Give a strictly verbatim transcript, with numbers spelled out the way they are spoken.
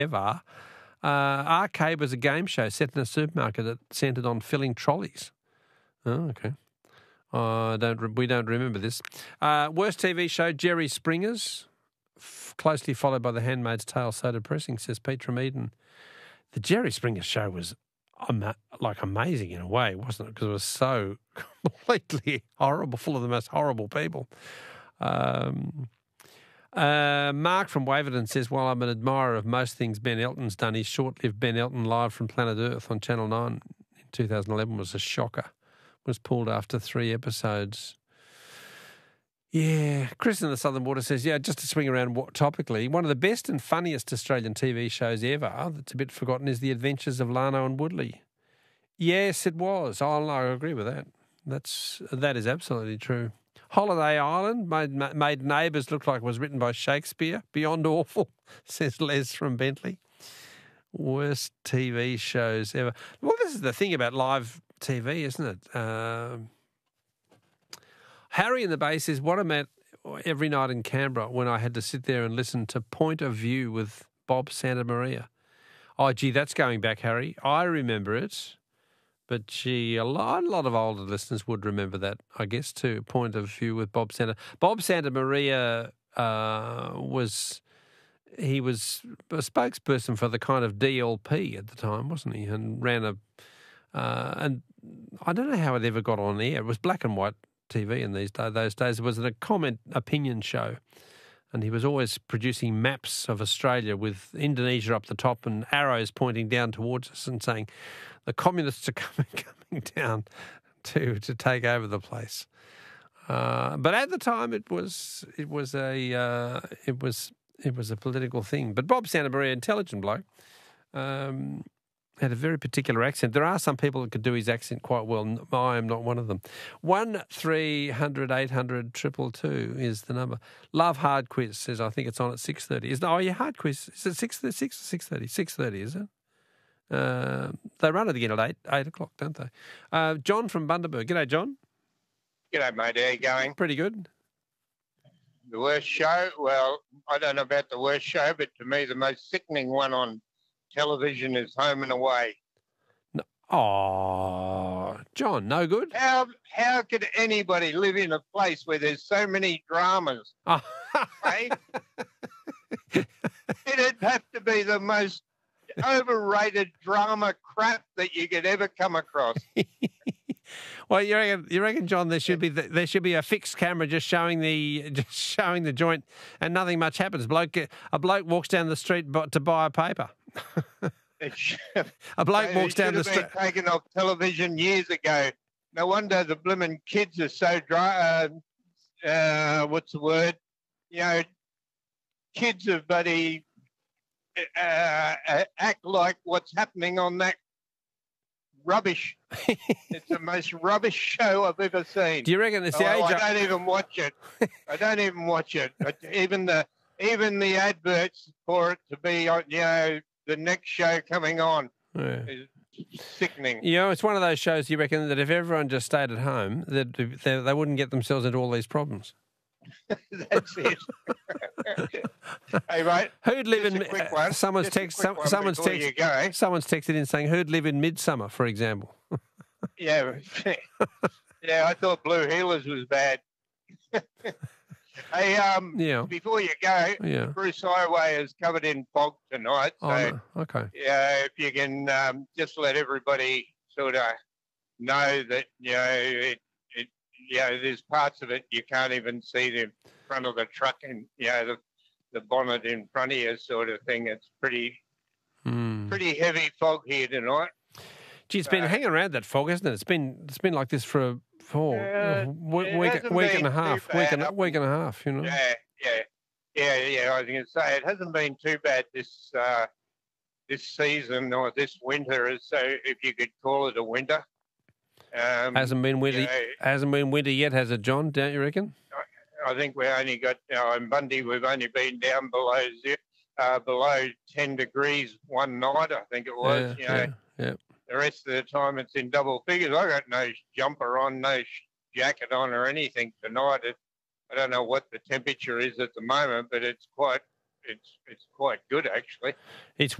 ever. Uh, Arcade was a game show set in a supermarket that centred on filling trolleys. Oh, okay. Uh, don't re- we don't remember this. Uh, worst T V show, Jerry Springer's, f- closely followed by The Handmaid's Tale. So depressing, says Pete from Eden. The Jerry Springer show was ama- like amazing in a way, wasn't it? Because it was so completely horrible, full of the most horrible people. Um, uh, Mark from Waverton says, while I'm an admirer of most things Ben Elton's done, his short-lived Ben Elton Live from Planet Earth on Channel nine in two thousand eleven was a shocker. Was pulled after three episodes. Yeah, Chris in the Southern Water says, yeah, just to swing around topically, one of the best and funniest Australian T V shows ever that's a bit forgotten is The Adventures of Lano and Woodley. Yes, it was. Oh, I agree with that. That's That is absolutely true. Holiday Island made, made Neighbours look like it was written by Shakespeare. Beyond awful, says Les from Bentley. Worst T V shows ever. Well, this is the thing about live T V, isn't it? Um, Harry in the Bay says, what I meant every night in Canberra when I had to sit there and listen to Point of View with Bob Santa Maria. Oh, gee, that's going back, Harry. I remember it, but gee, a lot, a lot of older listeners would remember that, I guess, too. Point of View with Bob Santa. Bob Santa Maria uh, was... He was a spokesperson for the kind of D L P at the time, wasn't he? And ran a... Uh, and I don't know how it ever got on air. It was black and white T V in these days. Those days it was a comment opinion show, and he was always producing maps of Australia with Indonesia up the top and arrows pointing down towards us and saying the communists are coming coming down to to take over the place. Uh, but at the time, it was it was a uh, it was it was a political thing. But Bob Santa Maria, intelligent bloke. Um, Had a very particular accent. There are some people that could do his accent quite well. I am not one of them. One three hundred eight hundred triple two is the number. Love Hard Quiz says I think it's on at six thirty. Is oh yeah, Hard Quiz is it six six or six thirty? Six thirty is it? Uh, they run it again at eight eight o'clock, don't they? Uh, John from Bundaberg. G'day, John. G'day, mate. How you going? Pretty good. The worst show? Well, I don't know about the worst show, but to me the most sickening one on television is Home and Away. No. Oh, John, no good? How how could anybody live in a place where there's so many dramas? Oh. Eh? It'd have to be the most overrated drama crap that you could ever come across. Well, you reckon, you reckon, John? There should be there should be a fixed camera just showing the just showing the joint, and nothing much happens. Bloke, a bloke walks down the street to buy a paper. A bloke walks down the street. Taken off television years ago. No wonder the blooming kids are so dry. Uh, uh, what's the word? You know, kids are buddy uh, uh, act like what's happening on that rubbish. It's the most rubbish show I've ever seen. Do you reckon it's the oh, age? I don't even watch it. I don't even watch it. But even the even the adverts for it to be on, you know, the next show coming on Yeah. is sickening. You know, it's one of those shows. You reckon that if everyone just stayed at home, that they, they wouldn't get themselves into all these problems. That's it. Hey, mate. Who'd live in? a quick one. Someone's Just a text. quick Some, one someone's before text. you go. Someone's texted in saying, "Who'd live in Midsummer?" For example. Yeah, yeah. I thought Blue Healers was bad. Hey, um, Yeah. before you go, Yeah. Bruce Highway is covered in fog tonight. So, Oh, no. Okay. yeah, if you can um, just let everybody sort of know that, you know, it, it, you know, there's parts of it you can't even see the front of the truck and, you know, the, the bonnet in front of you sort of thing. It's pretty, Mm. pretty heavy fog here tonight. Gee, it's been Uh, hanging around that fog, hasn't it? It's been it's been like this for a for Uh, a week, it week, hasn't week been and a too half, week bad and a up week and a half. You know. Yeah, yeah, yeah, yeah. I was going to say it hasn't been too bad this uh, this season or this winter, so if you could call it a winter. Um, Hasn't been winter. you know, Hasn't been winter yet, has it, John? Don't you reckon? I think we only got uh, on Monday. We've only been down below zero, uh, below ten degrees one night. I think it was. Yeah, you know, yeah, yeah. the rest of the time it's in double figures. I got no jumper on, no sh- jacket on, or anything tonight. It, I don't know what the temperature is at the moment, but it's quite it's it's quite good actually. It's